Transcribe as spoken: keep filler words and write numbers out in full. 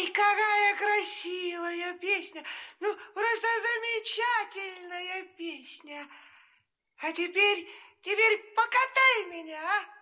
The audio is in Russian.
Ой, какая красивая песня. Ну, просто замечательная песня. А теперь, теперь покатай меня, а?